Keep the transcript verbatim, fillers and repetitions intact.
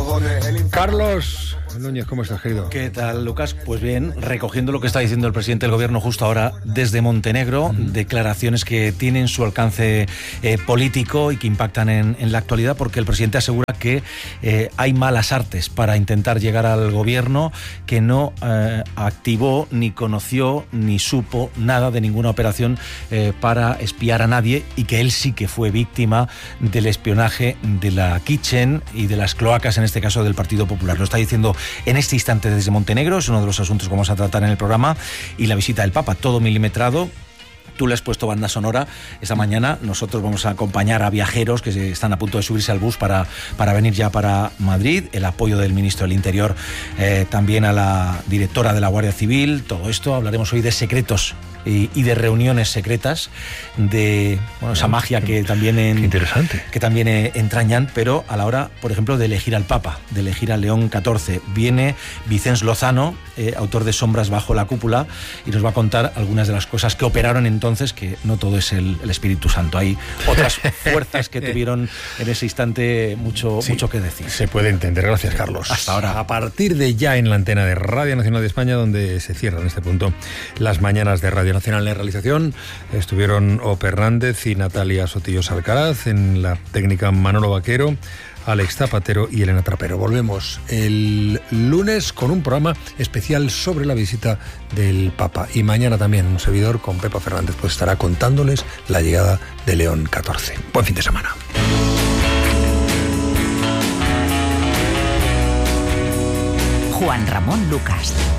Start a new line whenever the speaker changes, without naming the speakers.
Carlos Núñez, ¿cómo estás, querido?
¿Qué tal, Lucas? Pues bien, recogiendo lo que está diciendo el presidente del gobierno justo ahora desde Montenegro, mm. declaraciones que tienen su alcance eh, político y que impactan en, en la actualidad, porque el presidente asegura que eh, hay malas artes para intentar llegar al gobierno, que no eh, activó, ni conoció, ni supo nada de ninguna operación eh, para espiar a nadie, y que él sí que fue víctima del espionaje de la Kitchen y de las cloacas, en este caso del Partido Popular. Lo está diciendo en este instante desde Montenegro, es uno de los asuntos que vamos a tratar en el programa, y la visita del Papa, todo milimetrado. Tú le has puesto banda sonora esta mañana. Nosotros vamos a acompañar a viajeros que están a punto de subirse al bus para, para venir ya para Madrid. El apoyo del ministro del Interior, eh, también a la directora de la Guardia Civil. Todo esto, hablaremos hoy de secretos y, y de reuniones secretas, de bueno, esa magia que también, en,
interesante.
que también eh, entrañan, pero a la hora, por ejemplo, de elegir al Papa, de elegir al León catorce. Viene Vicens Lozano, eh, autor de Sombras bajo la cúpula, y nos va a contar algunas de las cosas que operaron entonces, que no todo es el, el Espíritu Santo. Hay otras fuerzas que tuvieron en ese instante mucho, sí, mucho que decir.
Se puede entender. Gracias, Carlos.
Hasta ahora.
A partir de ya en la antena de Radio Nacional de España, donde se cierran en este punto las mañanas de Radio Nacional. En realización estuvieron Ope Hernández y Natalia Sotillos Alcaraz, en la técnica Manolo Vaquero, Alex Zapatero y Elena Trapero. Volvemos el lunes con un programa especial sobre la visita del Papa, y mañana también un servidor con Pepa Fernández pues estará contándoles la llegada de León catorce. Buen fin de semana.
Juan Ramón Lucas.